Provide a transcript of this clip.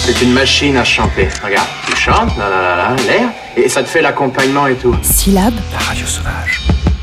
C'est une machine à chanter. Regarde, tu chantes, l'air, et ça te fait l'accompagnement et tout. Syllabe. La radio sauvage.